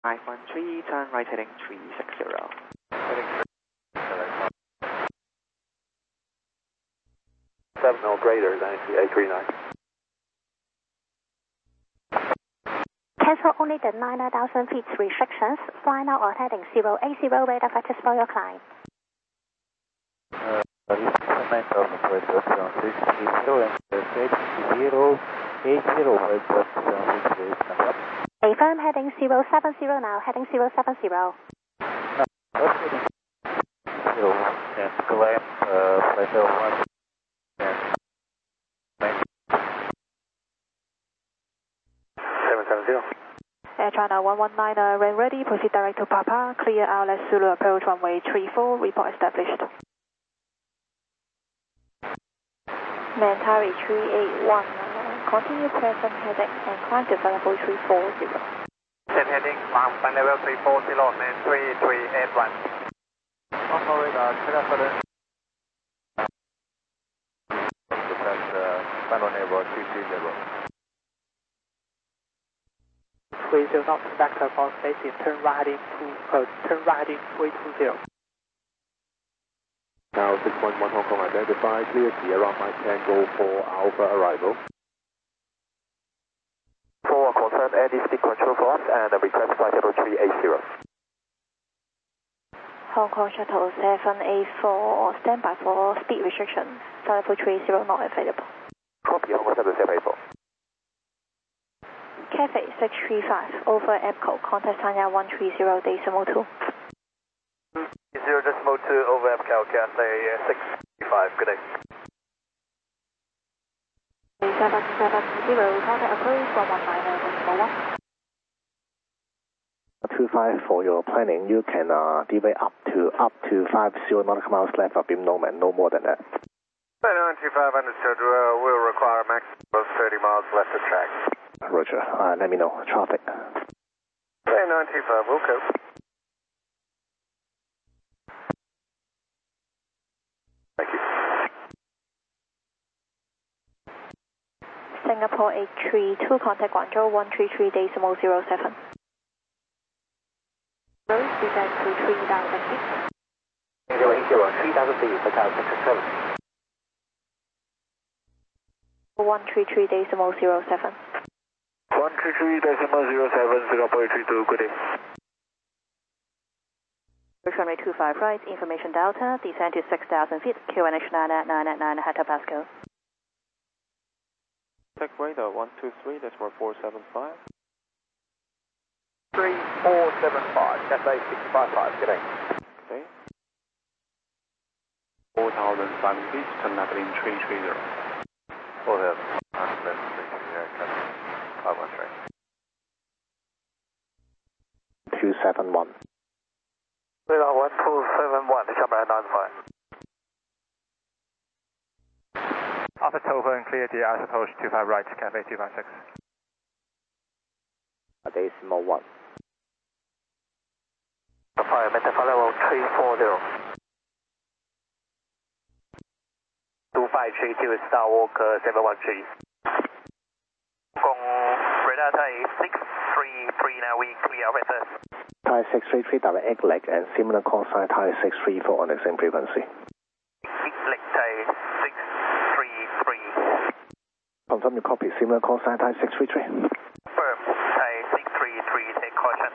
513, turn right heading 360. Heading 7 or greater than 839. Cancel only the 9,000 feet restrictions. Fly now or heading 080, radar factors for your climb. This is cement of operator 680 and 80 operator 680. Affirm heading 070 now, heading 070. Heading 0 and climb operator 1 and 770. Air China 119, rain ready, proceed direct to Papa, clear outlet Zulu approach runway 34, report established. Mentari 381, continue present heading and climb to flight level 340. Set heading, climb level 340, man 3381. Control radar, clear for the final level 330. Please do not back up on station, turn right heading 320. Now 611 Hong Kong identified, clear Sierra Mike Tango for Alpha arrival. For confirm any speed control for us and request flight level 380. Hong Kong Shuttle 784, stand by for speed restriction. Flight level 30 not available. Copy, Hong Kong Shuttle 784. Cathay 635, over EPCO, contact Tanya 130, decimal 2. 0.2 over FCAL, Cathay 635, good day. 770, contact approach 119, decimal 1. 25 for your planning, you can deviate up to 50 nautical miles left of beam normal, no more than that. 925 understood, we'll require a maximum of 30 miles left of track. Roger, let me know. Traffic. 925, okay. Thank you. Singapore 832, contact Guangzhou 133, decimal 07. Road, descend to 3,000 feet. 3,000 feet, hotel 667. 133, decimal 07. 133.07, Singapore 832, good day. Runway 25 right, information Delta, descend to 6,000 feet, QNH 989 hectopascal. Tech radar 123, that's for 475. 3475, Cathay 655, good day. Okay. 4,005 feet, turn left in 330. 271. Radar 1271, camera 95. Alpha Tower and clear the approach 25 right, Cathay 256. Decimal 1. Fire, Metafire level 340. 2532, Starwalker 713. Radar Thai 633, now we clear operator. Thai 633 direct egg leg and similar call sign Thai 634 on the same frequency. Egg leg Thai 633. Confirm your copy, similar call sign Thai 633. Firm, Thai 633, take caution.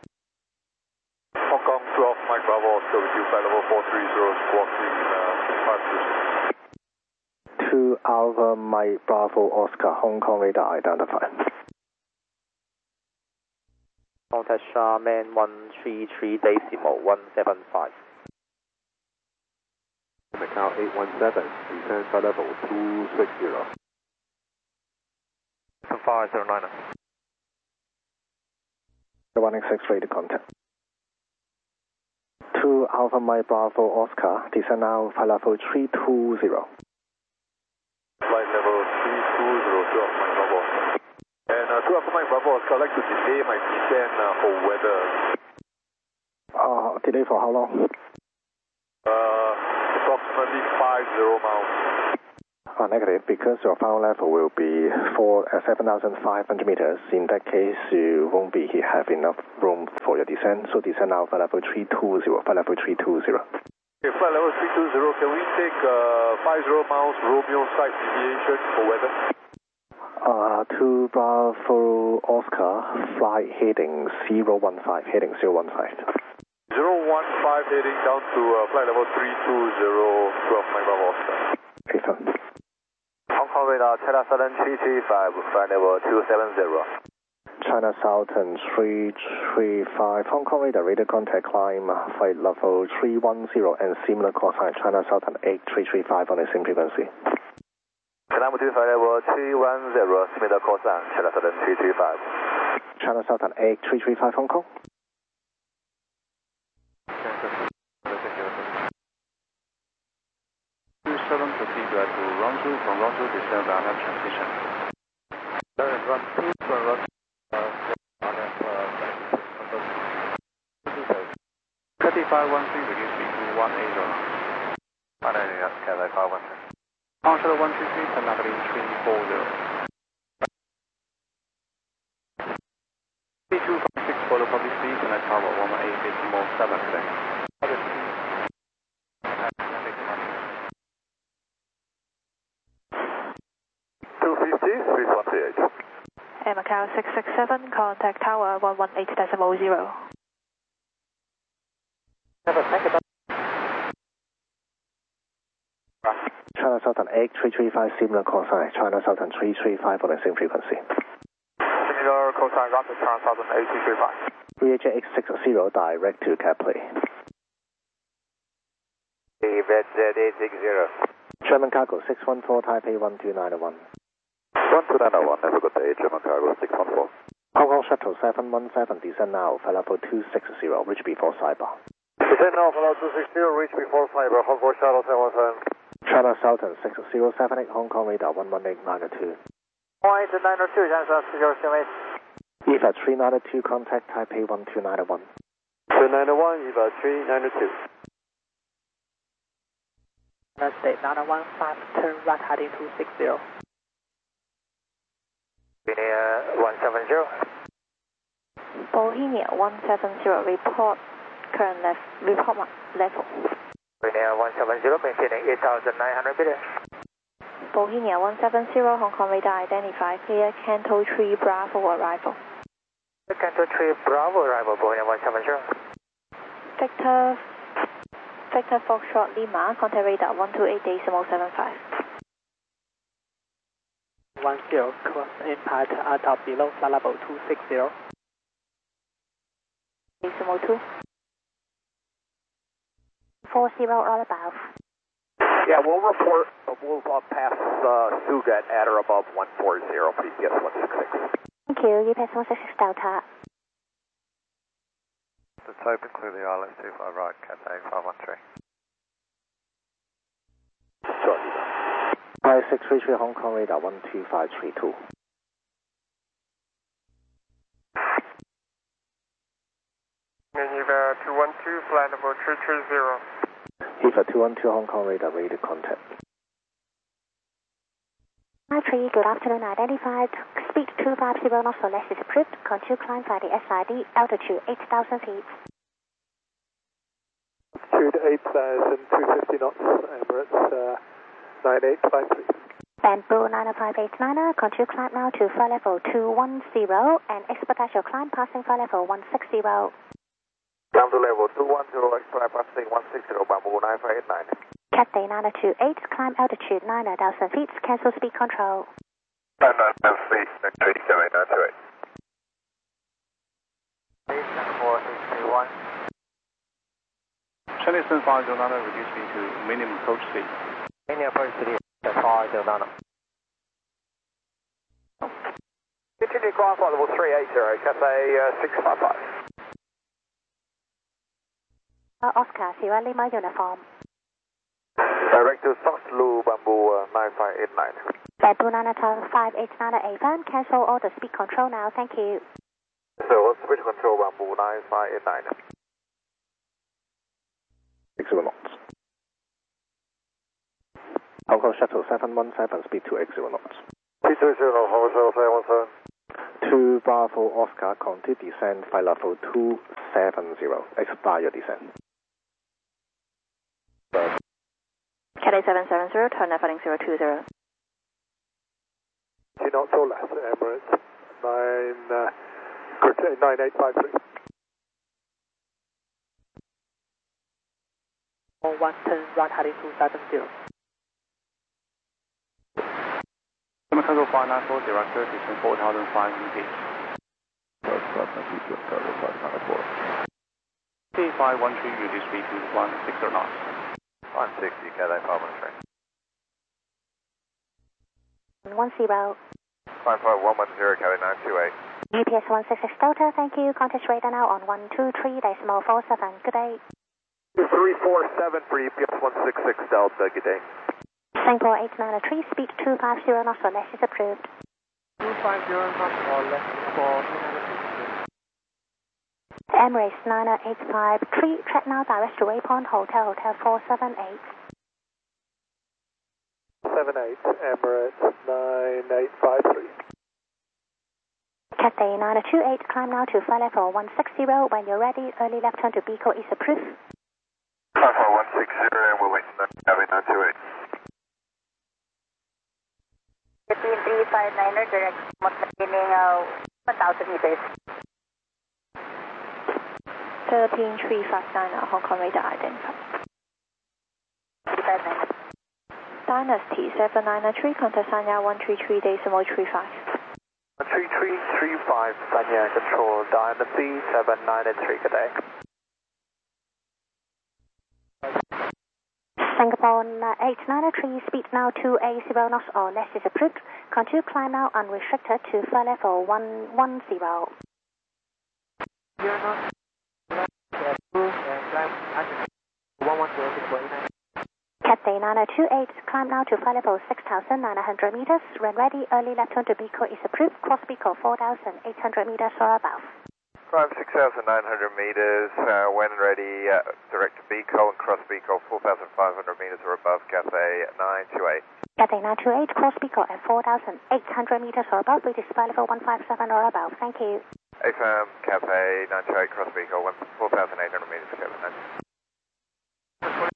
Hong Kong 12, Mike Bravo, Oscar with you, flight level 430, squawking 65 2 Alpha Mike Bravo Oscar, Hong Kong radar identified. Contact Charmaine 133 decimal 175. Macau 817, descend flight level 260. 509. The 166 radio contact. 2 Alpha Mike Bravo Oscar, descend now flight level 320. Flight level 320, 2 Alpha Mike Bravo. And 2 Alpha Mike Bravo, Oscar, I'd like to delay my descent for weather. Delay for how long? Approximately 50 miles. Negative, because your final level will be 7,500 meters. In that case, you won't be have enough room for your descent. So descend now flight level 320, flight level 320. Okay, flight level 320, can we take 50 miles Romeo side deviation for weather? To Bravo Oscar, flight heading 015, heading 015. 015 heading down to flight level 320, 12 Mike Bravo Oscar. Ethan. Hong Kong radar, China Southern 335, flight level 270. China Southern 335, Hong Kong radar contact climb, flight level 310 and similar call sign, China Southern 8335 on the same frequency. China Southern flight level 310, similar call sign, China Southern 335. China Southern 8335 Hong Kong. Proceed to Rangzhou, from Rangzhou descend the RF transmission. Run 2 from Rangzhou, RF 3513, reduce speed to 180. Cathay 513. Answer 133, send negative 340. 3256 for the public speed, connect tower 118.7 today. 328. Air Macau 667, contact tower 118.0. China Southern 8335, similar call sign, China Southern 335 on the same frequency. Similar call sign, Roger, China Southern 8335. VHX 60, direct to Capley. VZ860. German Cargo 614, Taipei 12901. 12901, have a good day, German Cargo 614. Hong Kong Shuttle 717, descend now, flight level 260, reach before Cyber. Descend now, flight level 260, reach before Cyber, Hong Kong Shuttle 717. China Southern 6078, Hong Kong radar 11892. 11892, China Southern 6078. EVA 392, contact Taipei 12901. 291, EVA 392. State 915, turn right heading 260. Bohemia 170. Bohemia 170, report current level. Bohemia 170, maintaining 8,900 meters. Bohemia 170, Hong Kong radar identify, clear Canto 3 Bravo arrival. Canto 3 Bravo arrival, Bohemia 170. Victor Foxtrot Lima, contact radar 128.75. 10, cross impact at or below flight level 260. 2. 40 all above. Yeah, we'll report, we'll pass Sugat at or above 140, PCS 166. Thank you, you pass 166 Delta. It's open, clear the ILS 25 right, Cathay 513. 5633 Hong Kong radar 12532. EVA 212, flight level 330. EVA 212 Hong Kong radar radio contact. 3, good afternoon, identified. Speed 250 knots or less is approved. Continue climb via the SID, altitude 8,000 feet. Altitude 8,250 knots, Emirates 9853. Bamboo 90589, continue climb now to flight level 210 and expedite your climb passing flight level 160. Down to level 210, expedite passing 160, Bamboo 9589. Cathay 928, climb altitude 9,000 feet, cancel speed control. 9,000 feet, 378, 928. 874, 631. Chinese 509, reduce speed to minimum approach speed. Minimum approach speed, 509. Continue climb flight level 380, Cathay 655. Oscar, Sierra Lima uniform. Direct to Soxlu, Bamboo 9589. Bamboo 90589 Avon, cancel all the speed control now, thank you. So, speed control, Bamboo 9589. 60 knots. Hong Kong Shuttle 717, speed 280 knots. T30, Hong Kong Shuttle 717. 2 Bravo Oscar, continue descend, flight level 270, expire your descent. Cathay 770, turn left heading 020. 2 knots or less, Emirates 9853. On 110, right heading 270. Chemical 594, director, descend 4,500 feet. 3513, reduce speed to 160 knots. 160, Cathay 513. 10. 55110, Cathay 928. UPS 166 Delta, thank you. Contact radar now on 123.47. Good day. 347 for UPS 166 Delta, good day. Singapore 893, speed 250 knots or less is approved. 250 knots or less for Emirates 9853, track now direct to Waypoint Hotel, Hotel 478. 78, Emirates 9853. Cathay 928, climb now to flight level 160. When you're ready, early left turn to Beco is approved. 54160, and we'll wait for Cathay 928. 13359er, direct maintaining 1,000 meters. 13359, Hong Kong radar identified. 359. Dynasty 793, contact Sanya 133.35. 3335, Sanya Control, Dynasty 793, good day. Singapore 893, speed now 280 knots or less is approved. Continue climb now unrestricted to flight level 110. You're not approved and climb at 110. Cathay 928, climb now to flight level 6,900 meters. When ready, early left turn to Beco is approved. Cross Beco 4,800 meters or above. Climb 6,900 meters, when ready, direct to Beco and cross Beco 4,500 meters or above, Cathay 928. Cathay 928, cross Beco at 4,800 meters or above, British flight level 157 or above. Thank you. AFM, Cathay 928, cross Beco 4,800 meters, Cathay 928.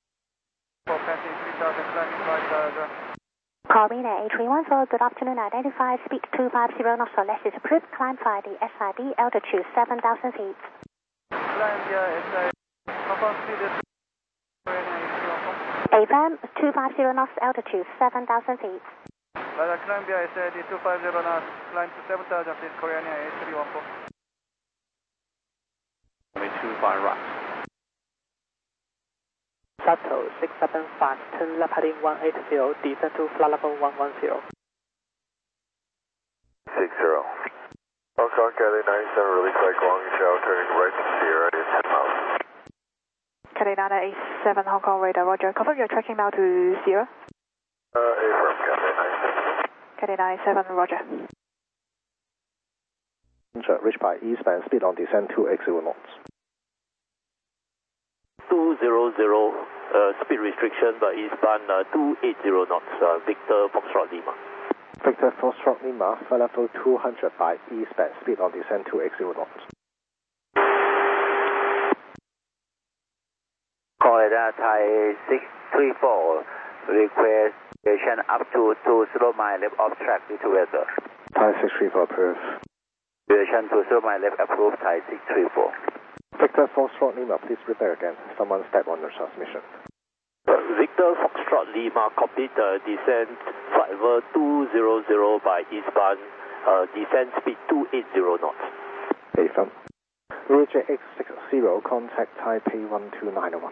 Corina A314, good afternoon, identified, speed 250 knots or less is approved, climb via the SID, altitude 7,000 feet. AFM, 250 knots, altitude 7,000 feet. Climb via SID 250 knots, climb to 7,000 feet, Corina A314. 25 right. Shuttle 675, turn left heading 180, descend to flight level 110. 60. Hong Kong, Cathay 97, release like long shell, turning right to Sierra, is 10 miles. Cathay 987, Hong Kong radar, roger. Confirm you're tracking now to Sierra. Affirm, Cathay 97. Cathay 97, roger. Reach by eastbound, speed on descent 280 knots. 200, speed restriction by eastbound 280 knots, Victor Foxtrot Lima. Victor Foxtrot Lima, flight level 200 by eastbound, speed on descent 280 knots. Corridor Thai 634, request station up to 20 mile left off track due to weather. Thai 634 approved. Duration 20 mile left approved, Thai 634. Victor Foxtrot Lima, please repair again. Someone step on your transmission. Victor Foxtrot Lima, complete descent flight level 200 by eastbound, descent speed 280 knots. AFM. Roger X60, contact Taipei 12901.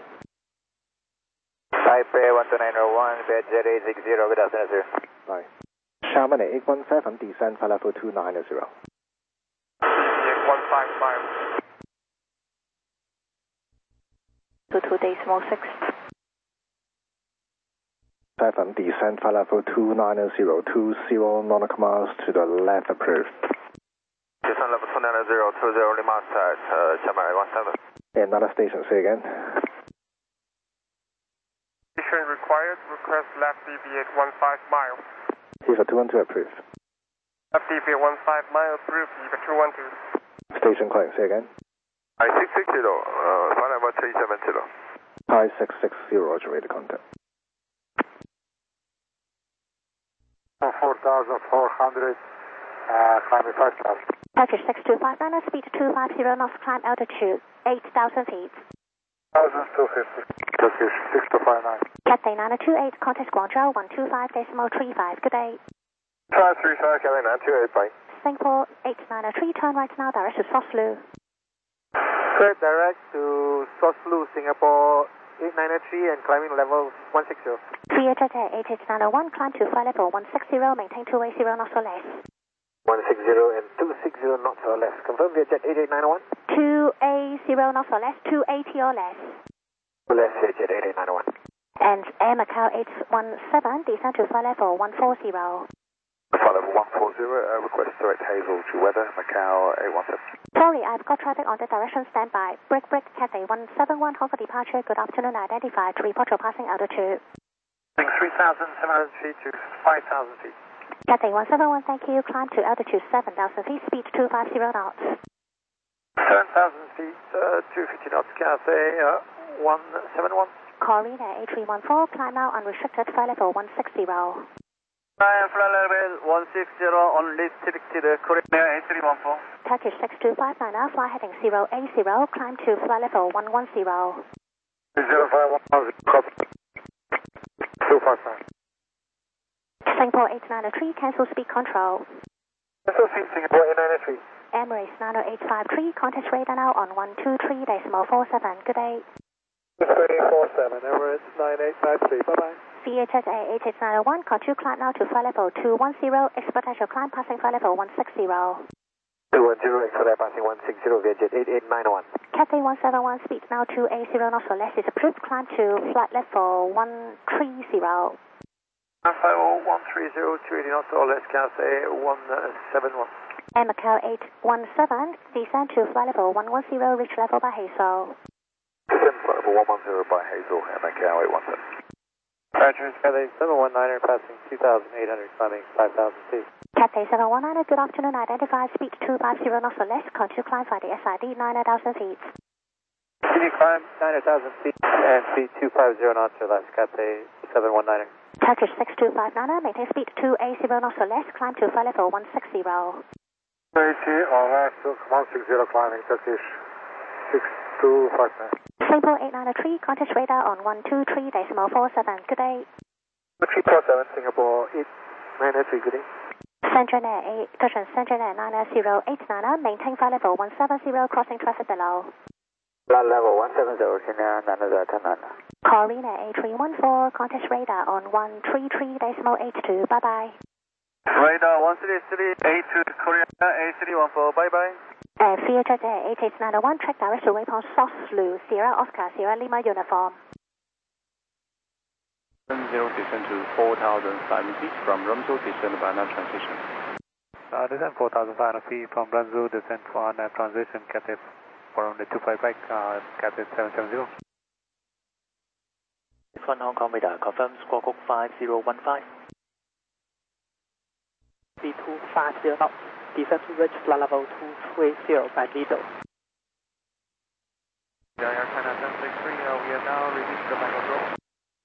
Taipei 12901, bed Z860, good afternoon, sir. Bye. Chamonix 817, descent flight level 290. 155. 22.6. 7, descent flight level 290, 20 nautical miles to the left approved. Descent level 290, 20 Lima at Chamonix 17. Another station, say again. Station required. required. Request left deviate 15 miles. EVA 212 approved. Left deviate 15 miles approved. EVA 212. Station calling, say again. Hi 660, flight level 370. Hi 660, roger, radio contact. 4,400, climbing 5,000. Turkish 6259, speed 250 knots, climb altitude 8,000 feet. 1,250. Turkish 6259. Cathay 928, contact Guangzhou 125.35. Good day. 535, Cathay 928, bye. Singapore 8903, turn right now, direct to Soslu. Clear direct to Soslu, Singapore 8903 and climbing level 160. VHJ 88901, climb to flight level 160, maintain 280 knots or less. 160 and 260 knots or less. Confirm VHJ 8891. 280 knots or less, 280 or less. Less VHJ 8891. And Air Macau 817, descend to flight level 140. Flight level 140, request direct Hazel to weather, Macau 817. Sorry, I've got traffic on the direction, standby. Break, Cathay 171, hold for departure. Good afternoon, identified. Report your passing altitude. 3,700 feet to 5,000 feet. Cathay 171, thank you. Climb to altitude 7,000 feet, speed 250 knots. 7,000 feet, 250 knots, Cathay 171. Corrine 8314, climb now unrestricted, flight level 160. Flight level 160, unrestricted, Corine 8314. Turkish 6259, now fly heading 080, climb to flight level 110. 0510, copy. 259. Singapore 8903, cancel speed control. Cancel speed, Singapore 8903. Emirates 90853, contact radar now on 123.47. Good day. 347, Emirates 9853, bye-bye. VHSA 8891, continue climb now to flight level 210, exponential climb passing flight level 160. 210, expedite passing 160, VHJ 8891. Cathay 171, speed now 280 knots or less is approved, climb to flight level 130. Flight level 130, 280 knots or less, Cathay 171. Air Macau 817, descend to flight level 110, reach level by Hazel. Descend flight level 110 by Hazel, Macau 817. Roger, Cathay 719, passing 2,800, climbing 5,000 feet. Cathay 719, good afternoon, identified, speed 250 knots or less, continue climb by the SID 9,000 feet. Continue climb 9,000 feet and speed 250 knots or less, Cathay 719. Turkish 6259, maintain speed 280 knots or less, climb to flight level 160. 280 or less, 160 climbing, Turkish 6259. Singapore 8903, contact radar on 123.47. Good day. 347, Singapore 8903, good day. Central Air 90890, maintain flight level 170, crossing traffic below. Flight level 170, China 909. Corine 8314, contact radar on 133.82. Bye bye. Radar 13382 to Korea 8314, bye bye. VHJ 8891, track direct to waypoint Soslu, Sierra Oscar, Sierra Lima uniform. 70, descend to 4,500 feet from Rumzhou, descend by nav transition. Descend 4,500 feet from Rumzhou, descend for nav transition, Cathay for only 25 right, Cathay 770. Front Hong Kong radar confirm squawk 5015. B250 knots, descend to reach flight level 230 by middle. Air China 763, we have now reduced the final control.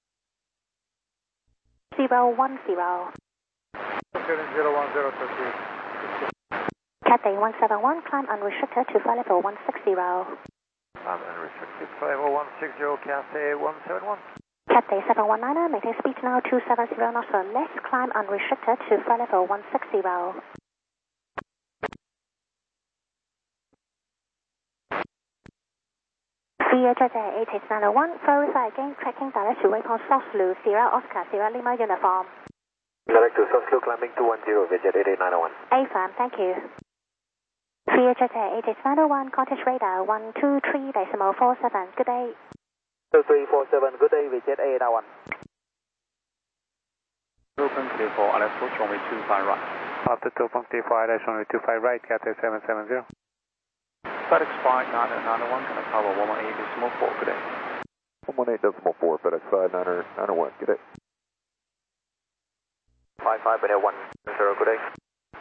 010. 7010, Turkish. Cathay 171, climb unrestricted to flight level 160. I'm unrestricted, flight level 160, Cathay 171. Cathay 719, maintain speed now 270 knots or less, climb unrestricted to flight level 160. VHJ 8891, verify again, tracking direct to waypoint Soslu, Sierra Oscar, Sierra Lima uniform. Direct to Soslu, climbing 210, VHJ 8891. AFAM, thank you. VHJ 8891, contact radar 123.47. Good day. 2347, good day, VHJ 891. Open clear for Alex Fox, runway 25 right. After 2.35, Alex runway 25 right, Cathay 770. FedEx flight 991, can I cover 118.4, good day. 118.4, FedEx 5991, good day. 55 Bravo 10, good day.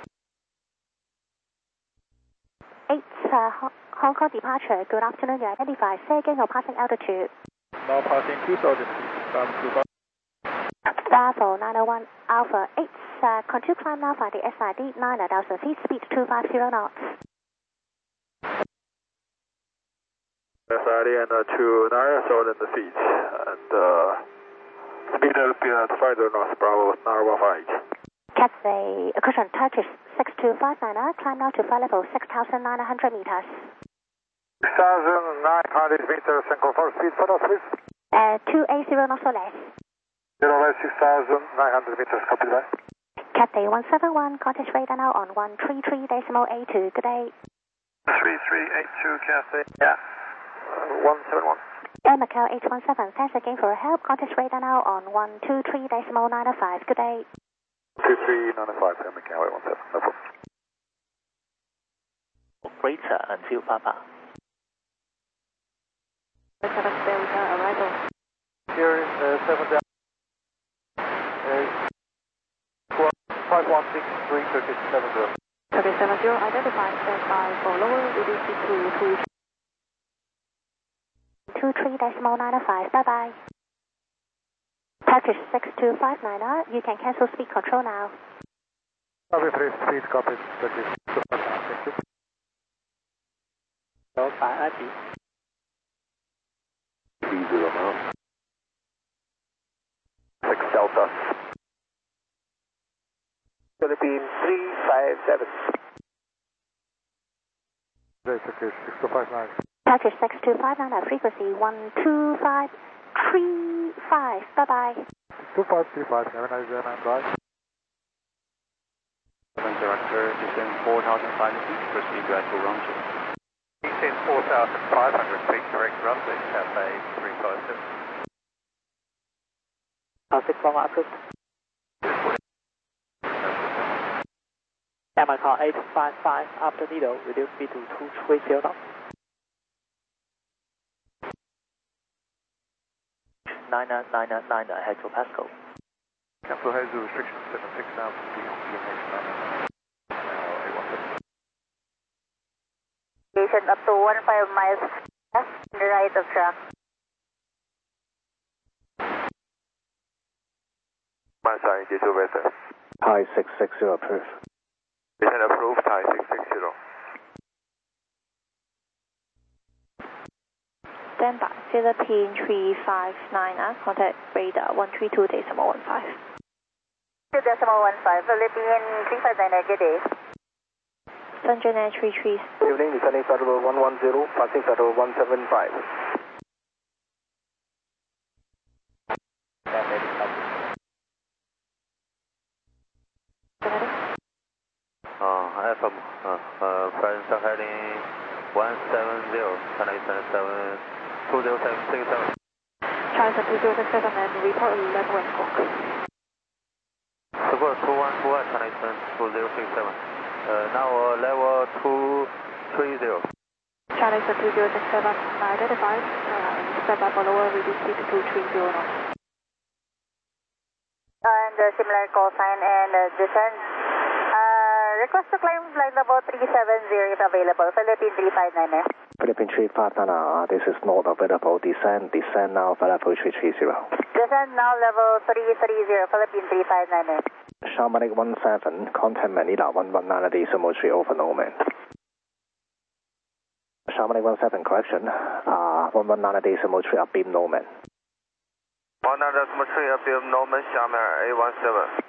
8 Hong Kong departure, good afternoon, you identify, say again or passing altitude. Now passing 2,000 feet, climb to Bravo 901 Alpha 8, continue climb now by the SID 9,000 feet, speed 250 knots. SID and to 9,000 feet, and speed 250 knots, Bravo 915. Cathay, caution, Turkish 6259, climb now to flight level 6,900 meters. 6,900 meters and confirm speed for us, please. 280 knots or less. 6,900 meters, copy that. Cathay 171, contact radar now on 133.82, good day. 3382 Cathay, yeah. 171. Air Macau 817, thanks again for your help, contact radar now on 123.905, good day. 2395, Air Macau 817, no problem. Operator until Papa. 7 Delta arrival. Here is 7 Delta. 5163 Turkish 70. Turkish 70, identify, stand by for lower, reduce to 23.905, bye bye. Turkish 6259, you can cancel speed control now. Copy 3 speed, copy Turkish 6259, thank you. Số 8 chị. 30 now. 6 Delta. Philippines 357. Turkish 6259. Turkish 6259, frequency 12535, bye bye. 2535, have a nice day, man, bye. Director, descend 4,500 feet, proceed to Rangsu. Descend 4,500 feet, direct runway, Cathay 357. Six one approved. Air Macau 855 after needle, reduce speed to 230 knots. 9999 hectopascal. Capital has the restriction 76 now, QNH 999. Station up to 15 miles left on the right of track. Mansai, D2 better. Thai 660 approved. Descent approved, Thai 660. Stand by, Philippine 359, contact radar 132.15. 2.15, Philippine 359, good day. Sunshine Air 33. Evening, descending flight level 110, passing flight level 175. FM, French heading 170, China 20767. China 2067 and report level and squawk. Support 2121, China 2067. Now level 230. China 2067, identified, stand by for lower, reduce speed to 230 knots. And similar call sign and descent. Request to climb flight level 370 if available, Philippine 359. Philippine 359, this is not available. Descend now, flight level 330. Descend now level 330, Philippine 359. Shamanic 17, contact Manila 119 decimal 3 over Norman. Shamanic 17, correction, 119 decimal 3 upbeam Norman. 119 decimal 3 upbeam Norman, Xiamen A17.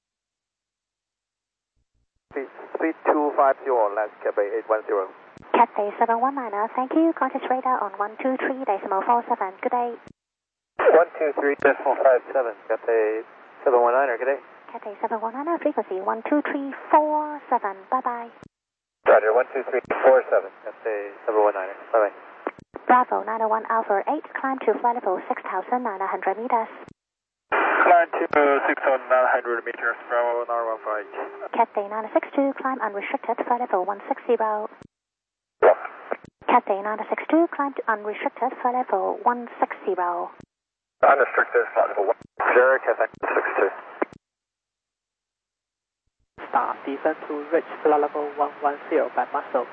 Speed 250, last Cathay 810. Cathay 719, thank you, contact radar on 123.47, good day. 123.57, Cathay 719, good day. Cathay 719, frequency 12347, bye bye. Roger, 12347, Cathay 719, bye bye. Bravo 901 Alpha 8, climb to flight level 6,900 meters. Climb to 6,900 meters, Bravo 915. Cathay 962, climb unrestricted, flight level 160. Cathay 962, climb to unrestricted flight level 160. Unrestricted flight level 10, Cathay 962. Start, descend to reach flight level 110 by muscle.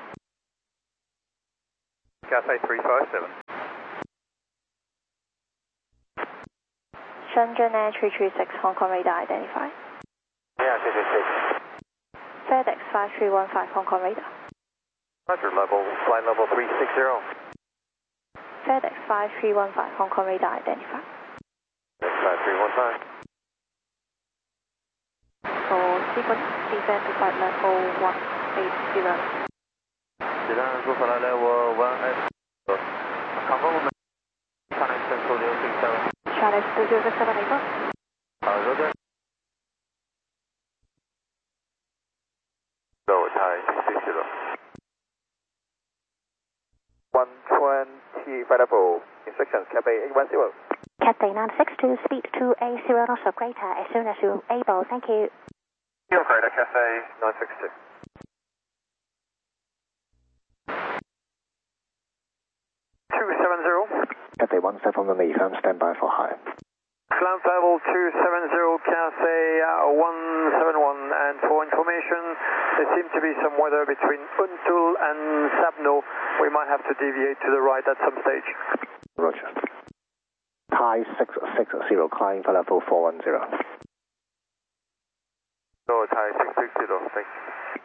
Cathay 357. Shenzhen Air 336, Hong Kong radar identified. Yeah, 336. FedEx 5315, Hong Kong radar. Roger, flight level 360. FedEx 5315, Hong Kong radar identified. FedEx 5315. For sequence, descend to flight level 180. Descend to flight level 180. Confirm movement. China Central 067. China 067 April. Roger. Go, Thai 660. 120 flight level, instructions, Cathay 810. Cathay 962, speed 280 knots or greater as soon as you're able. Thank you. You're greater, Cathay 962. Cathay 171, firm standby for high. Climb level 270, Cathay 171, and for information, there seems to be some weather between Untul and Sabno. We might have to deviate to the right at some stage. Roger. Thai 660, climb for level 410. No, Thai 660, thanks.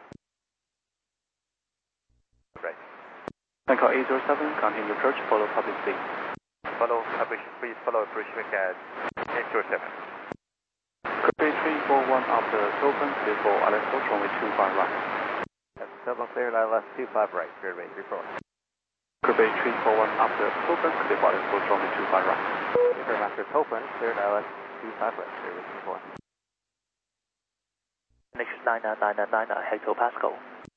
Right. Bangkok 807, continue approach, follow public speed. Follow public speed, follow approach at 807. Cathay 341 after open, clear for island approach runway 25 right. Seven clear, left 25 right, clear rate, report. Cathay 341 after open, clear for island approach runway 25 right. Confirm after open, clear left 25 right, clear rate, report. Next 9999 hectopascal.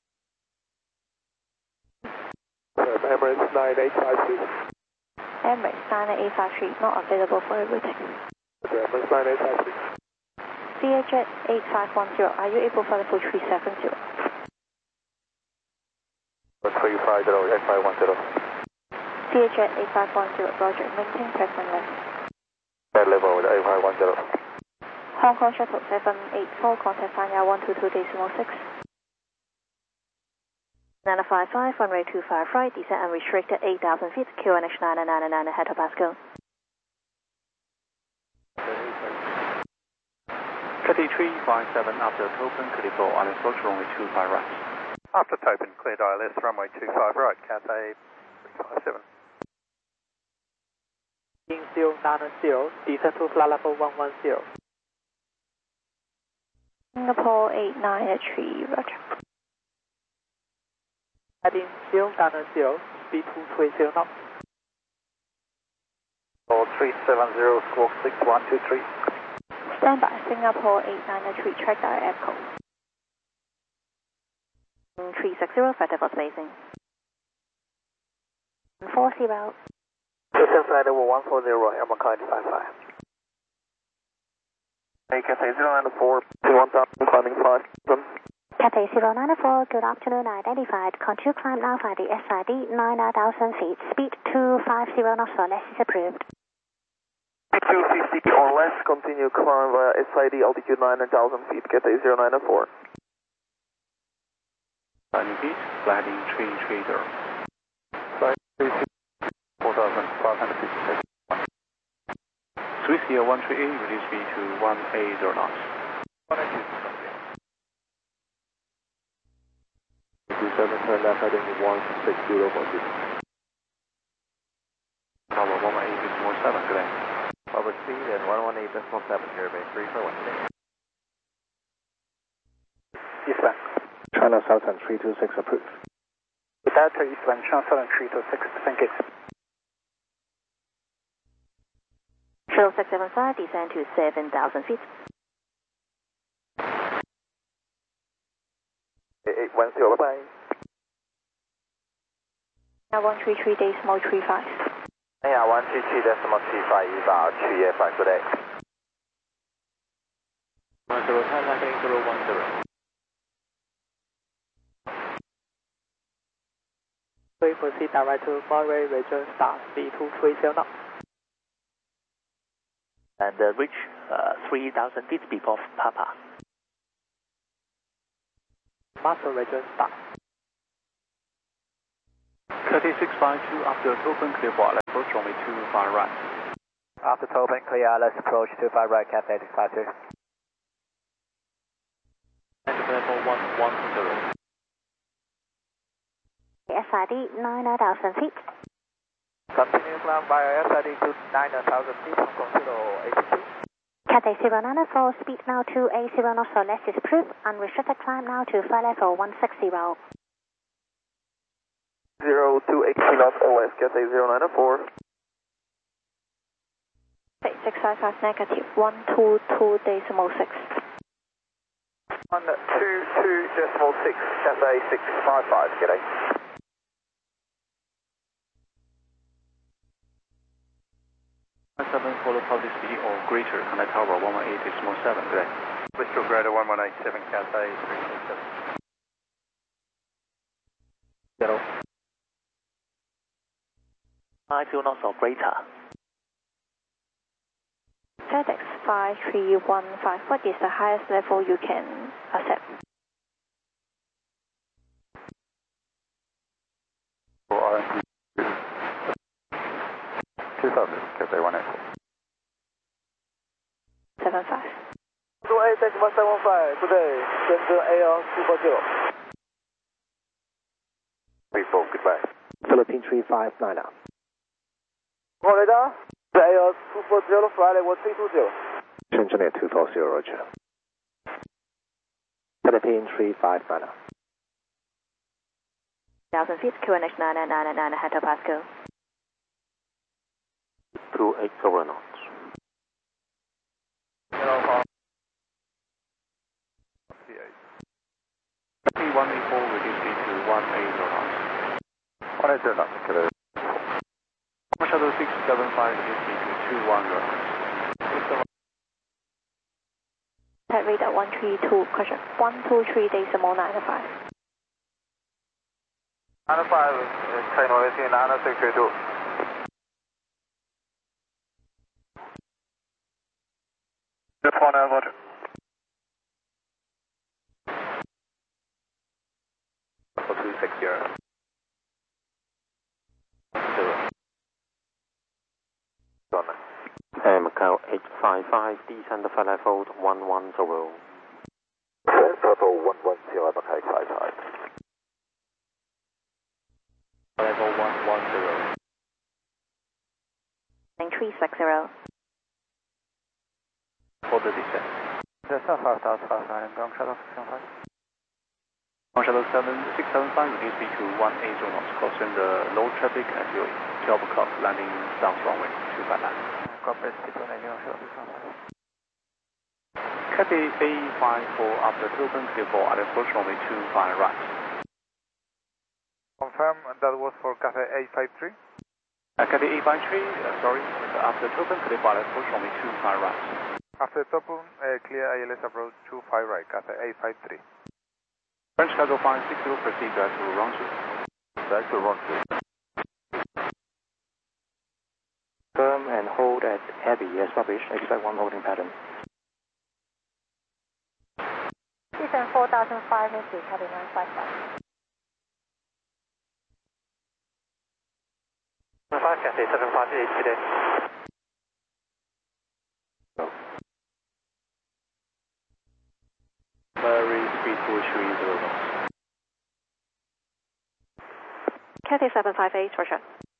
Emirates 9853. Emirates 9853, not available for routing. Emirates 9853. CHZ 8510, are you able for level 370? 350, 8510. CHZ 8510, Roger, maintain present level. That level with 8510. Hong Kong Shuttle 784, contact Sanya 122.6. 955, runway 25 right, descent unrestricted 8,000 feet, QNH 9999 hectopascal. Cathay 357 after open, clear for island approach runway 25 right. After Topin, cleared ILS, runway 25 right, Cathay 357. 090, descend to flight level 110. Singapore 893, Roger. Heading 090, speed 220 knots. 370, squawk 6123. Stand by, Singapore 893, track direct echo. 360, flight level spacing. 140. Descend flight level 140, Yamaha 55. Hey, Cathay 094, 1000, climbing 5. Cathay 094, good afternoon, identified. Continue climb now by the SID 9,000 feet. Speed 250 knots or less is approved. 250 or less, continue climb via SID altitude 9,000 feet, Cathay 094. Landing feet, landing 330. Flight 4,556. Swiss Air 138, reduce speed to 180 knots. 27, turn left heading 160.6. Tower 118.17, good day. Forward speed and 118.7, here, bay 3 for 1 today. Eastbound. China Southern 326 approved. Delta Eastbound, China Southern 326, thank you. Shuttle 675, descend to 7,000 feet. 810, bye-bye. 133 decimal 35. Yeah, 133 decimal 35 is our 2 good day. 10, landing 010. proceed direct to Monterey region star, speed 230 knots. And reach 3,000 feet before Papa. Master region star. Cathay 652 after open clear for approach runway 25 right. After open clear, let's approach 25 right, Cathay 652. And level 110. SID 9,000 feet. Continue climb via SID to 9,000 feet from Consider 82. Cathay 094, speed now to 80 knots or less is approved. Unrestricted climb now to flight level 160. 0 to 80 knots or less, Cathay 094. 655 negative 122.6. 122.6, Cathay 655, Cathay. Follow public speed or greater, connect tower 118.7, correct. Bristol greater 1187, Cathay 367. 0. 50 knots or greater. FedEx 5315, what is the highest level you can accept? For RMP 2000, Cathay 184. 75. 2A6175, today, Shenzhen AL 240. 34, goodbye. Philippine 359 now. Florida, AL 240, flight level 320. Shenzhen Air 240, roger. Philippine 359 now. 1,000 feet, QNH 9999, hectopascal. 280 knots. 184 reduce speed to 180 knots. 180 knots, Cathay. Shuttle 675 reduce speed to 210 knots. Head rate at 132, question 123.95. 95, train waiting 9632. Japan Air, roger. For 260. 0. Macau 855, descend the flight level 110. Purple 110, Macau 855. Level 110. 9360. For the descent. Delta 5059, ground shuttle 675. Ground shuttle 675, reduce speed to 180 knots, crossing the low traffic at your 12 o'clock, landing south runway 259. Copy, speed 180, shuttle 675. Cathay A54 after open clear for at approach runway 25 right. Confirm that was for Cathay A53? Cathay A53, sorry, after open clear for at approach runway 25 right. After top clear ILS approach 25 right, Cathay A53. French schedule 560, proceed direct to Rangsu. Direct to Rangsu. Firm and hold at heavy as published. Expect one holding pattern. Descent 4,005 meters, heading 955. 5 Cathay 758 today. Very speed 230 knots. Cathay 758, roger.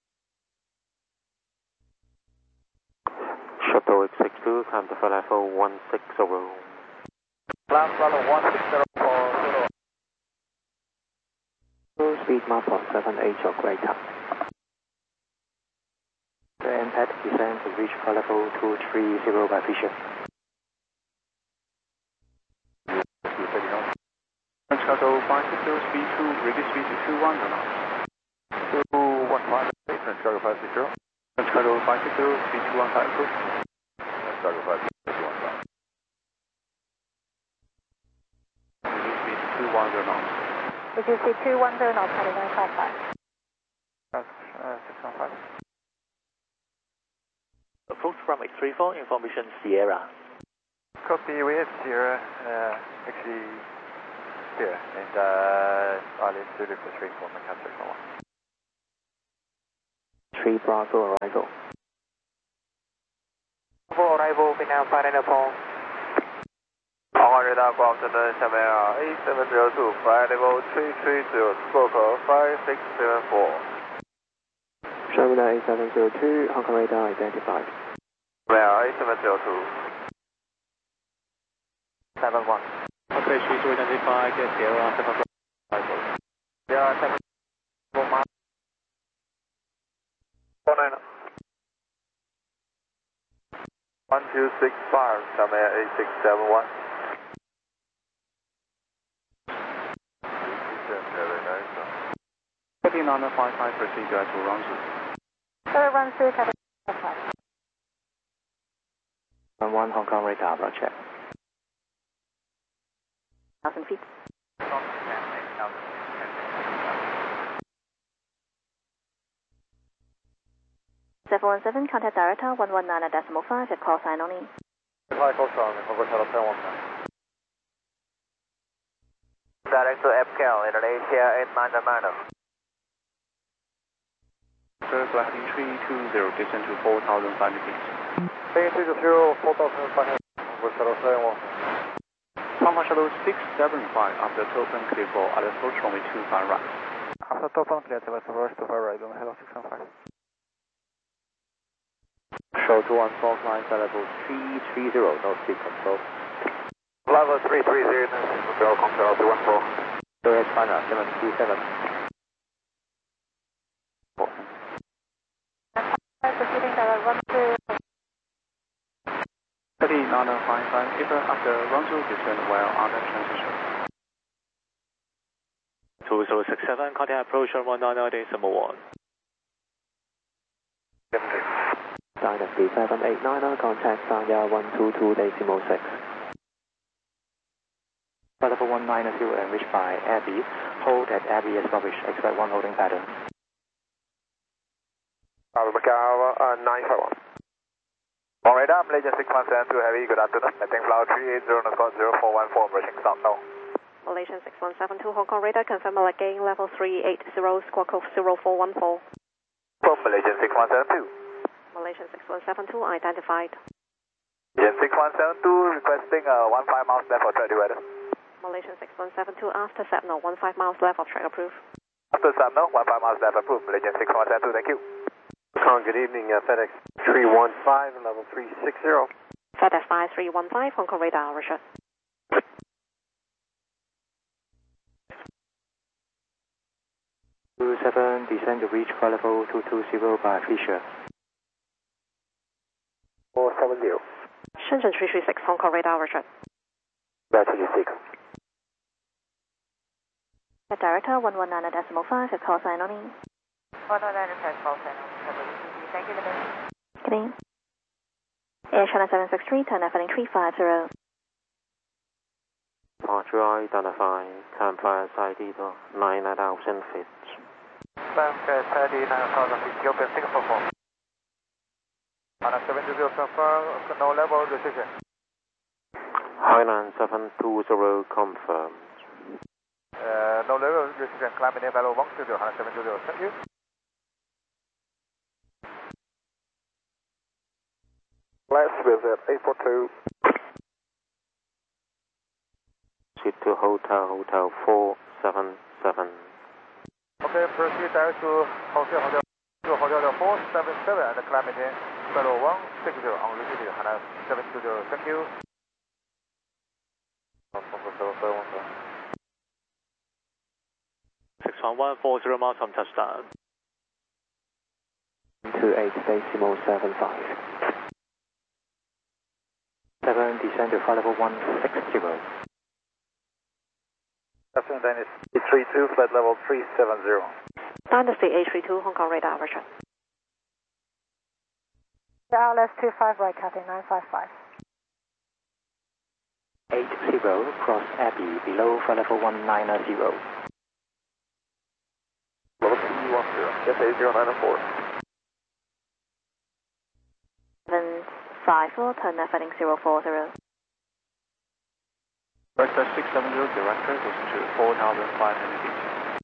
Shuttle X62, climb to flight level 160. Climb level 160 for 0. Speed mark on 78 or greater. The impact descend to reach flight level 230 by Fisher. French schedule 560, speed 2, reduce speed to 210 knots. 215, French cargo 560. French schedule 560, speed 215 approved. French cargo 560, 215. Reduce speed to 210 knots. Reduce speed 210 knots, heading 955. 675. Approach runway 34, information Sierra. Copy, we have Sierra, actually here, and Island Zulu for 34, Macau 611. 3 Bravo arrival. Bravo arrival, Vietnam 594. On radar, ground center, Xiamen 8702, flight level 330, squawk 5674. Xiamen 8702, Hong Kong radar identified. Xiamen 8702. 71. Okay, she's identified, Sierra 7 arrival. Sierra 7 49. 1265, Xiamen 8671. Heading on 55, proceed to Ranzhou. Run through 75. 11 Hong Kong radar, roger. 1,000 feet. 717, contact director 119.5 at call sign only. Hi, call sign, over Channel 1019. Direct to FCAL, Indonesia 8990. Sir, flight heading 320, descend to 4,500 feet. 320, 4,500, over Channel 1019. Mama Shuttle 675, after top and clear for other approach runway 25 right. After top and clear, tell us reverse to right, on hello 675. Show 214, flying flight level 330, no speed control. Level 330, control, control 214. US China 727. Proceeding direct run through. 3955, either after Ranzhou, descend while under transition. 2067, contact approach on 199.1. Dynasty 789, contact Sanya 122.6. Flight level 190 and reach by Abbey. Hold at Abbey as published. Expect one holding pattern. Macau 951. On radar, Malaysia 6172 Heavy, good afternoon. Maintain flower 380, North 0414, approaching south now. Malaysian 6172, Hong Kong radar, confirm again, level 380, squawk 0414. From Malaysian 6172. Malaysian 6172, identified. Malaysian 6172, requesting 15 miles left of track, do weather. Malaysian 6172, after SAPNO, 15 miles left of track, approved. After SAPNO, 15 miles left, approved. Malaysian 6172, thank you. Good evening, FedEx 315, level 360. FedEx 5315, Hong Kong radar, Richard. Seven, descend to reach flight level 220 by Fisher. 470. Shenzhen 336, Hong Kong radar, Richard. Battery 6. At director 119.5 at call sign only. 119 call sign only. Thank you, good evening. Air China 763, turn heading 350. Departure identified, turn flight ID to 9,000 feet. Bank 39,000 feet, Ethiopia 644. On a 720 confirm, no level decision. Highland 720 confirmed. No level decision, climbing in value 120, on a 720, thank you. Let's visit 842. Proceed to Hotel 477. Okay, proceed direct to Hotel 477 and climbing in value 160 on receipt, on a 720, thank you. 61140 miles from touchdown. 28.75. 7, descend to flight level 160. Afternoon, Dynasty 32, flight level 370. Dynasty A32, Hong Kong radar, Richard. RLS 25 right, Cathay 955. 80, cross Abbey, below flight level 190. Level 210, yes, 8094. 54, turn left heading 040. Breakfast 670, director, goes to 4,500 feet.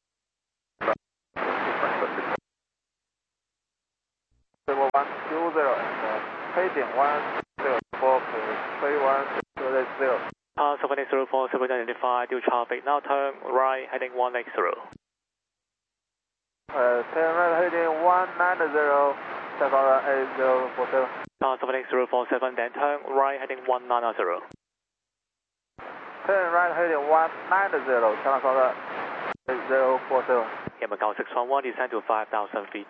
Level 120 and heading 104, 3100. 7004, 7identify, due traffic, now turn right heading 180. Turn right heading 190, 708047. 78047, then turn right heading 190. Turn right heading 190, 708047. Macau 611, descend to 5,000 feet.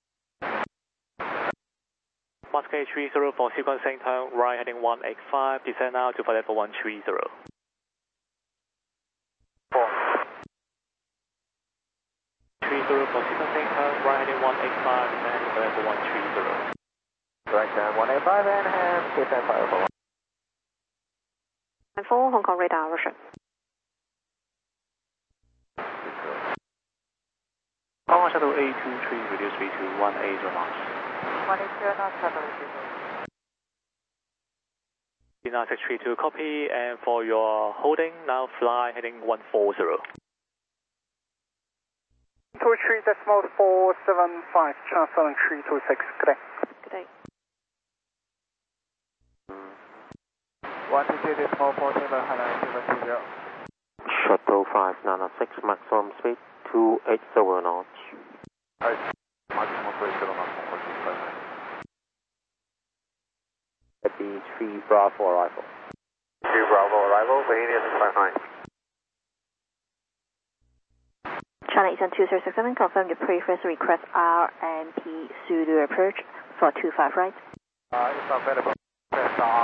Muscat 30 for sequencing, turn right heading 185, descend now to flight level 130. 30 for sequencing, turn right heading 185, descend to flight level 130. Right turn 185 and hand, descend flight level 4, Hong Kong radar, Russia. Hong Kong Shuttle A23, reduce speed to 180 knots. 180 knots, Shuttle Now 632, copy, and for your holding, now fly heading 140. 23.475, transferring 326, good day. Good day. 122.470. Shuttle 596, maximum speed 280 knots. Maximum 280 knots. At the 3 Bravo arrival. 3 Bravo arrival, Bahia 659. China Eastern 2067, confirm your previous request RMP Zulu approach for 25 right. It's available. Press R.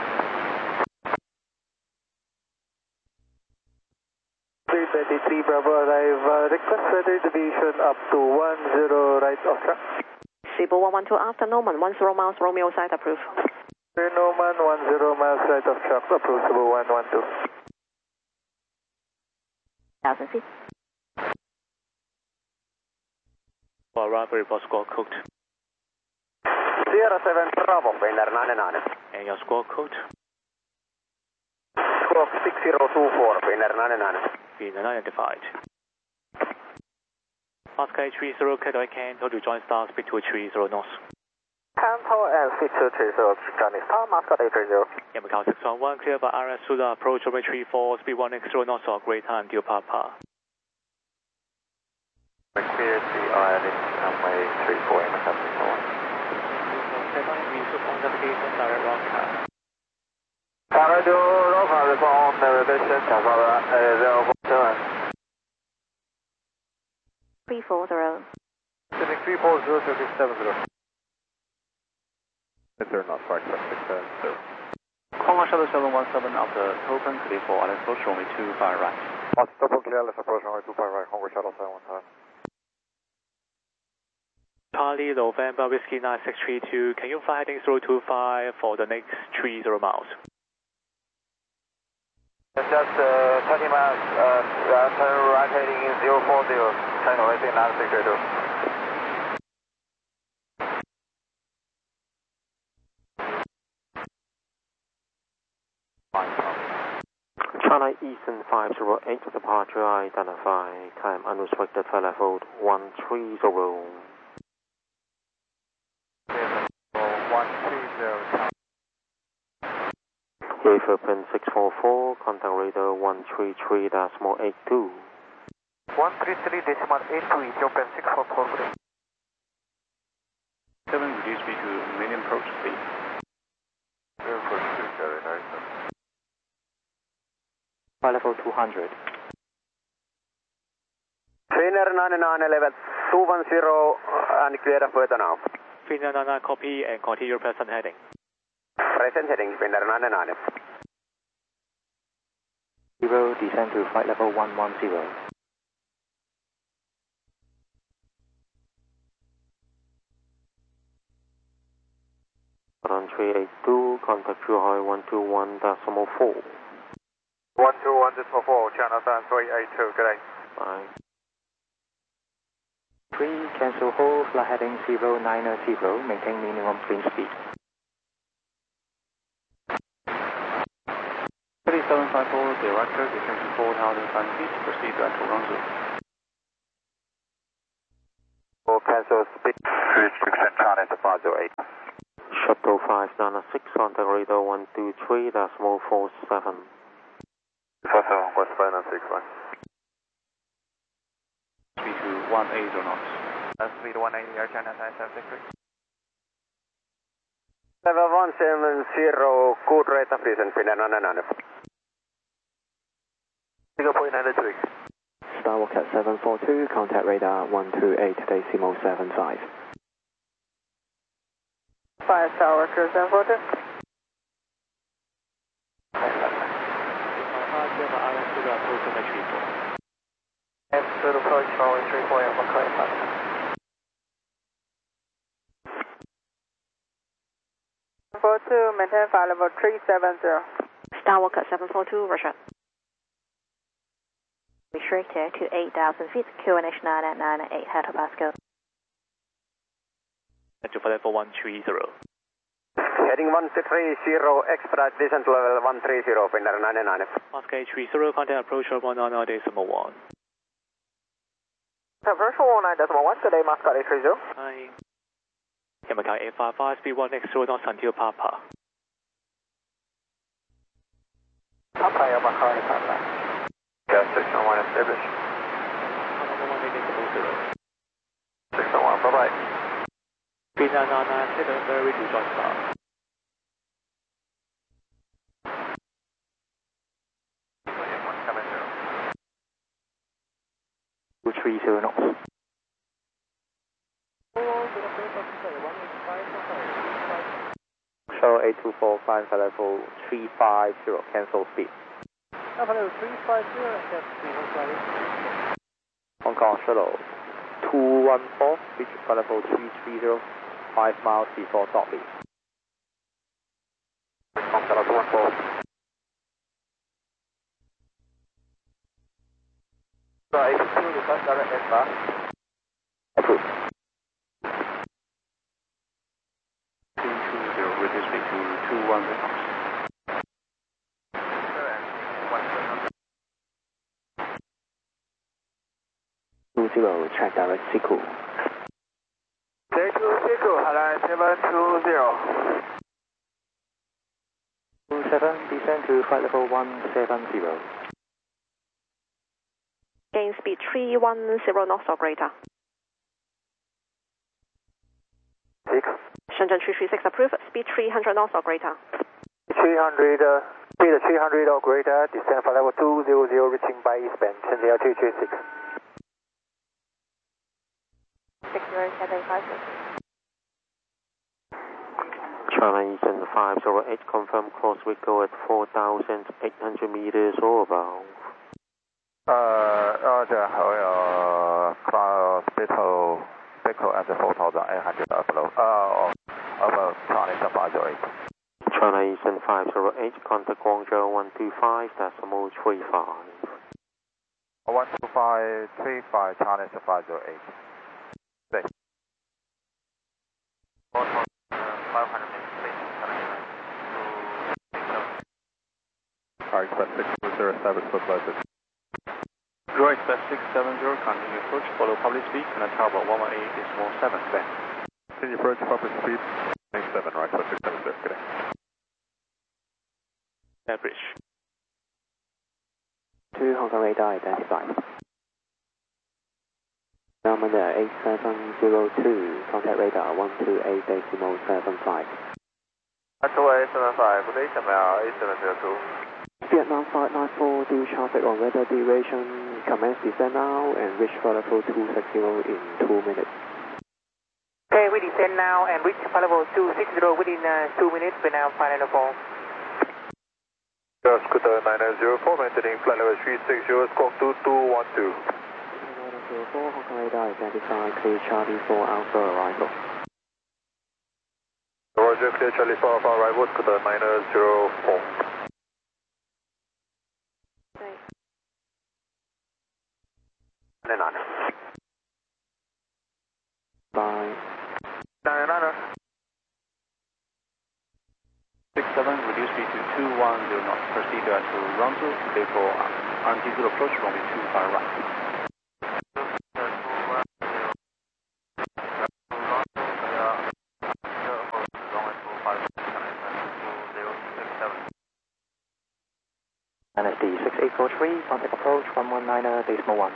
333 Bravo arrive, request further deviation up to 10 right of track. Cebu 112 after Norman, 10 miles, Romeo side approved. Norman 10 miles right of track, approach Cebu 112. 1,000 feet. Arrival report score code. 07 Bravo, Winner 99. And your score code? Squawk 6024, Winner 99. Being identified. Muscat 30, Cathay Canto to join star speed 230 knots. Canto and speed 230, Johnny Star, Muscat 830. Macau 611, clear by RS Sula, approach runway 34, speed 180 knots or greater until Papa. Clear to island, runway 34 in the 71. We should on navigation direct broadcast. Radio local respond navigation, Chasala 047. 340. Sending 340 to 670. Mr. Not Park 670. Hong Kong Shuttle 717 after token, clear for Alex approach runway 25 right. Double clear, let's approach runway 25 right, Hong Kong Shuttle 717. Charlie November Whiskey 9632, can you fly heading 025 for the next 30 miles? Just 20 miles, turn right heading 040, turn west 9632. China Eastern 508, departure identify, climb unrestricted flight level 130. 130. Pin 644, contact radar 133.82. 133.82, Ethiopian 644. 7 reduce speed to medium approach speed. Flight level 200. Trainer 99 level 210 and clear further now. Finner 99 copy and continue present heading. Present heading, Finner 99. 0, descend to flight level 110. On 382, contact Zhuhai 121.4. 121.4, China Sun 382, good day. Bye. 3, cancel hold, flight heading 090, maintain minimum clean speed. 6754, director, descend to 4,005 feet, proceed to actual runway. Cancel speed, restriction China 508. Shuttle 596, contact radar 123.47. 47, West 596, Speed to 180 knots. Speed 180, Air China 9763. 7170, good rate of descent, Finland 99. 0.93. Starwalk at 742, contact radar 128.75. 5 Starwalk 742. Absolute approach runway 34 at McCoy Plaza. Maintain flight level 370. Starwalk at 742, Roger. Restricted to 8,000 feet, QNH 9 at 9 at 8 hectopascal. To flight level 130. Heading 130, expedite descent level 130, Finland 99. Oscar 830, contact approach of 199.1. Approach 199.1, today Moscow 830. Hi. Yamakai 855, speed 1x0 knots until Papa. Papa, Yamakai 855. Gas 601 established. 601, bye-bye. Speed 999, hit the ferry to join star. 230 knots. Shuttle 8245, level 350, cancel speed. Level 350, cancel speed, Hong Kong Shuttle 214, reach level 330, 5 miles before Dogby. Hong Kong Shuttle 214. So 82, request direct S-bar. Approved. 220, reduce speed to 210 knots. Check direct Siku. J2 Siku, Highline 720. 27, descend to flight level 170. Gain speed 310 knots or greater. 6. Shenzhen 336 approved, speed 300 knots or greater. 300, speed 300 or greater, descend flight level 200, reaching by eastbound, Shenzhen 236. 6075. China Eastern 508, confirm course we go at 4,800 meters or above. Roger, Beetle at 4,800 above China Eastern 508. China Eastern 508, contact Guangzhou 125.35. 12535, China Eastern 508. 500 meters, Express 607, foot closer. Draw Express 670, continue approach, follow public speed, and tower 118.7, clear. Continue approach, public speed, 97, right, so 670, good day. Average. 2 Hong Kong radar identified. Number 8702, contact radar 128.75. 128.75, good day, Shamil 8702. Vietnam 594, do traffic on weather duration, commence descend now and reach flight level 260 in 2 minutes. Okay, we descend now and reach flight level 260 within 2 minutes, we now flight level 4. Scooter 9904, maintaining flight level 360, squawk 2212. 4 Hong Kong radar identified, clear Charlie 4 Alpha arrival. Roger, clear Charlie 4 Alpha arrival, Scooter 9904. Bye. 67, reduce speed to 210 knots. Proceed to Ronsu, therefore anti-zero approach, runway 25 right. NSD 6843, contact approach 119.1.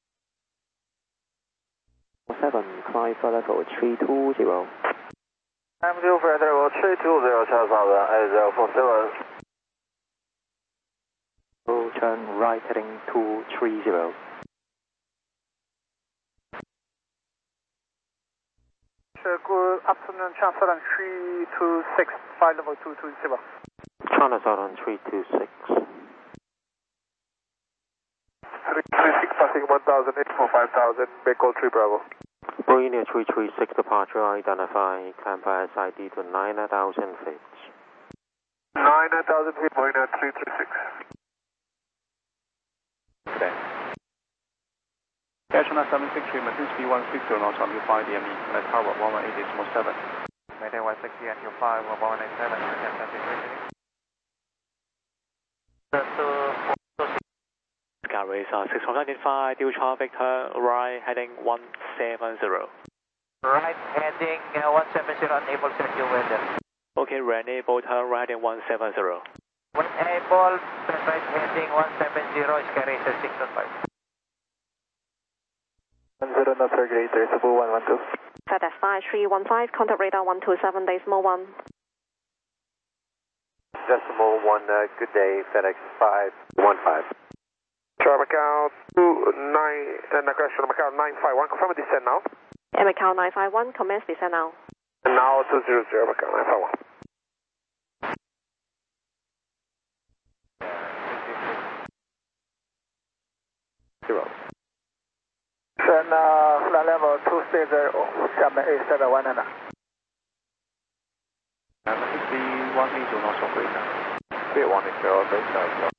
7, climb for level 320. I'm due for level 320, Charles Alpha, 8047. Turn right heading 230. Good afternoon, Chancellor 326, flight level 220. China Southern 326. 336 passing 1000, 845,000, Beko 3 Bravo. Boeing 336 departure, identify Canberra ID to 9,000 feet. 9,000 feet, Boeing 336. Okay. Air China 763, maintain speed 160 knots on your 5 DME, connect tower 118.7. Maintain 160 at your 5, 1187, and 73. Skyways 619.5, deal traffic, turn right heading 170. Right heading 170, unable to your weather. Okay, enable, turn right heading 170. When able, right heading 170, Sky Racer 605. 10 knots, regulate, Decibel 112. FedEx 5315, contact radar 127, decimal 1. Decimal 1, good day, FedEx 515. Charlie Macau 29, National Macau 951, confirm a descent now. Air Macau 951, commence descent now. And now 200, Macau 951. Then flight level 260, Xiamen 871 and Speed 180 knots operator. Speed 180,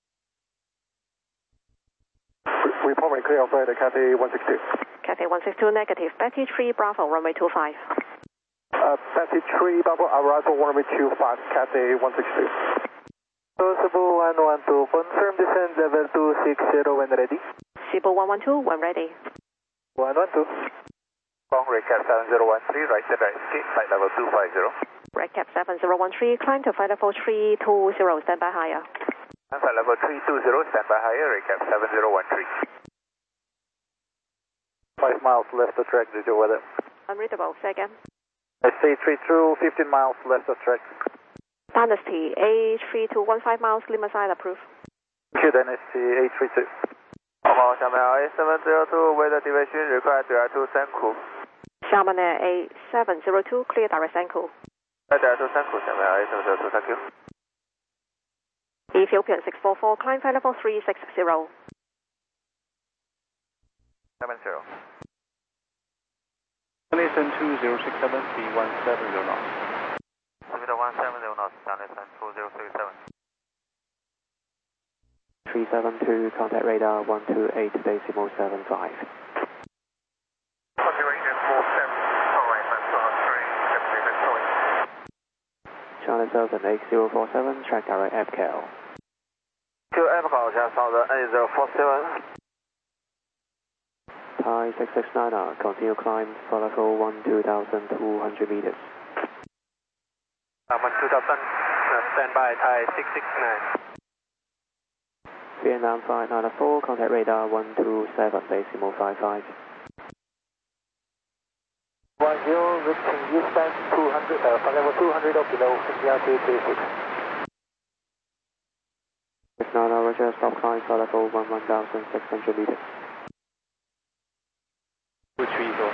report clear operator, Cathay 162. Cathay 162 negative, Betty 3 Bravo, runway 25. Betty 3 Bravo, arrival runway 25, Cathay 162. Possible 112, confirm descent level 260 when ready. Cebu 112, when ready. 112. Long recap 7013, right to right escape, flight level 250. Recap 7013, climb to flight level 320, stand by higher. And flight level 320, stand by higher, recap 7013. 5 miles left of track, did you weather? Unreadable, say again. SC32, 15 miles left of track. Dynasty, A3215 miles, Lima side approved. Thank you, Dynasty A32. 下面 A702, weather deviation required direct to Senku. Xiamen Air A702, clear direct Senku. Direct to Senku, 下面 A702, thank you. Ethiopian 644, climb flight level 360. 70. Listen 2067, speed 170 knots. Speed 170 knots, listen 2037. 372, contact radar 128.75. China Southern 8047, track direct FKL. To FKL, China Southern 8047. Thai 669, continue climb for level 12,200 meters. 12,000, stand by Thai 669. Vietnam 594, contact radar 127.55. 10, reaching eastbound 200, flight level 200 or below, altitude 36. 69, Roger, stop climb for level 11,600 meters. Retrieval.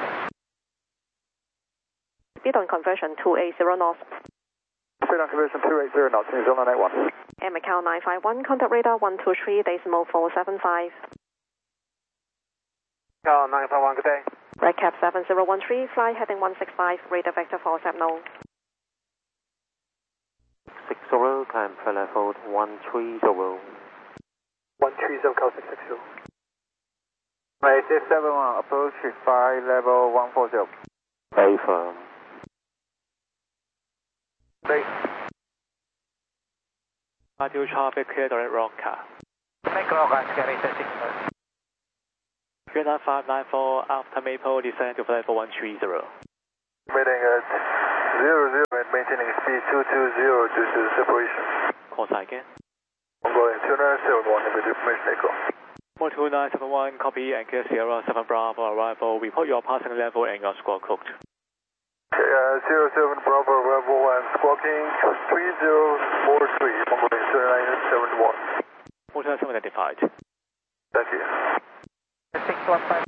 Speed on conversion 280 knots. Speed on conversion 280 knots, New Zealand 81. Air Macau 951, contact radar 123, decimal 475. Macau 951, good day. Recap 7013, fly heading 165, radar vector 470. 60, climb for level 130. 130, call 660. Right, 671, approach 5, level 140. A firm. Great. Audio traffic clear direct Roca. Make Roca, Sky Racer 6. Unit 594 after Maple, descend to flight for 130. Meeting at 00 and maintaining speed 220 due to separation. Call sign again. Ongoing 2971, with information echo. 12971, copy, and clear Sierra 7 Bravo arrival. Report your passing level and your squawk code. Okay, 07 Bravo arrival and squawking 3043, ongoing 2971. 127 identified. Thank you. 615,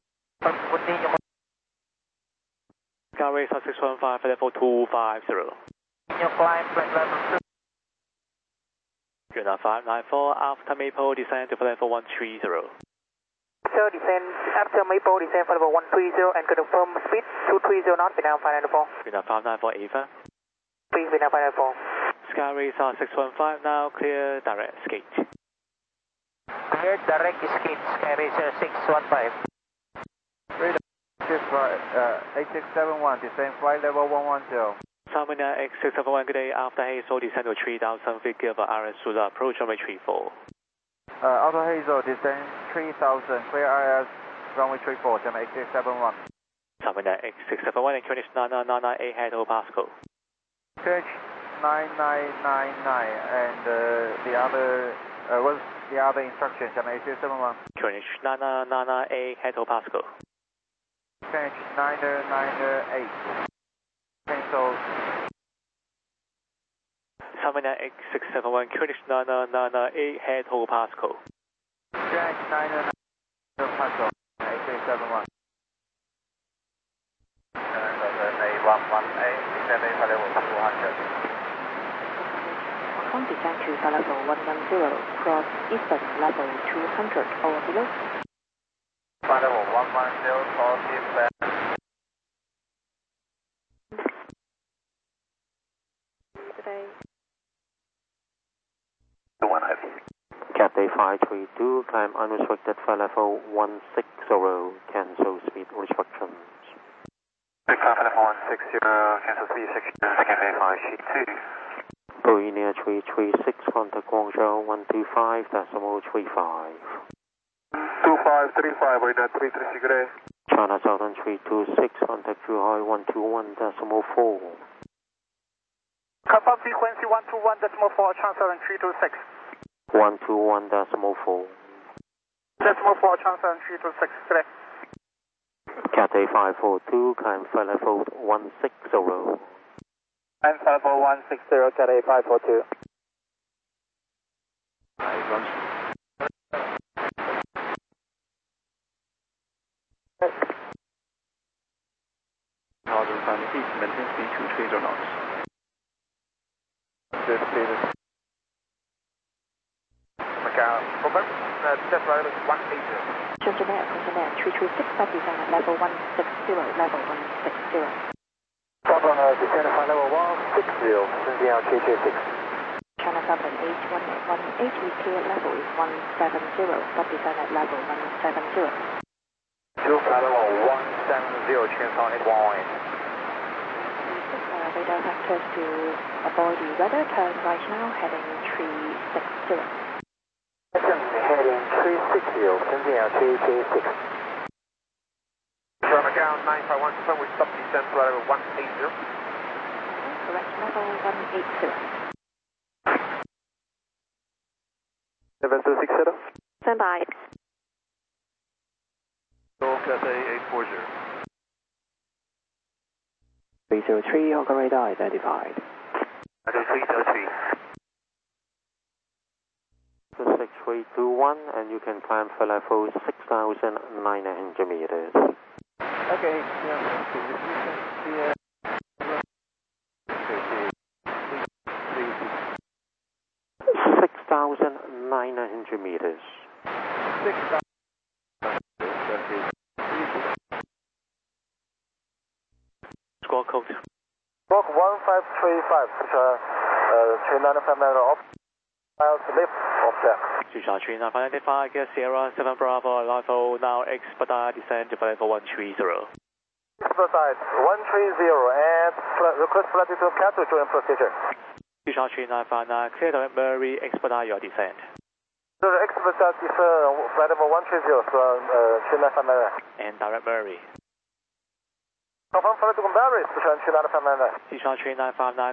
Sky Racer 615, level 250. Your climb, flight level 2. Unit 594 after Maple, descend to flight for 130. So descend after Maple, descend for level 130 and confirm speed 230 knots, Vietnam 594. Unit 594 Ava. Please, Vietnam 594. Sky Racer 615 now, clear direct skate. Clear direct skate, Sky Racer 615. Radar 8671, descend flight level 110. Salmina X671, good day. After Hazel, descend to 3000 feet, give RS Sula, approach runway 34. Auto Hazel, descend 3000, clear IS, runway 34, German X671. Salmina X671 and QNH 9998, head over Pascal. QNH 9999, and what's the other instruction, German X671? QNH 9998, head over Pascal. QNH 9998. Cancel. Salmina X671, QNH 9998, head over Pascal. QNH 9998, Pascal, X671. 118, descending for level 200. Welcome, descend to flight level 110, cross eastern level 200, over below. Flight level 110, cross eastern. Today. 1 heavy. Cathay 532, climb unrestricted flight level 160, cancel speed restrictions. 65 level 160, cancel speed restrictions, Cathay 532. Boeing 336, contact Guangzhou 125.35. 2535, Boeing 336, good day. China Southern 326, contact Zhuhai 121.4. Confirm frequency 121.4, Transsouthern 326. 121.4. Decimal 4, Transouthern 326, today. Cathay 542, climb flight level 160. And flight level 160, Cathay 542. Northern Sun East, maintain speed 230 knots. Macau, confirm, step right is 180. Shenzhen 336, stop descend at level 160, level 160. Stop on descend at level 160, Shenzhen 336. China Southern 81818, we clear level is 170, stop descend at level 170. Flight level 170, Transouthern 818. Radar factors to avoid the weather, turn right now, heading 360. Heading 360, Shenzhen 336. From Macau 951, confirm we stop descent flight level 180. Correct, level 180. 7260. Stand by. Cathay 840. 303, Hong Kong radar identified. 303. 6321, and you can climb flight level 6,900 meters. Okay, yeah. 6,900 meters. 6,000. Squawk code. Squawk 1535, train 95 meter off. Miles left of that. Susha 3995, get Sierra 7 Bravo, arrival now, expedite descend to flight level 130. Expedite 130 and request flight to Cato join procedure. Sichuan 3959, clear direct Murray, expedite your descent. Expedite descent, flight level 130 from 3959. And direct Murray. Confirm flight level Murray, Sichuan 3959. Sichuan 3959.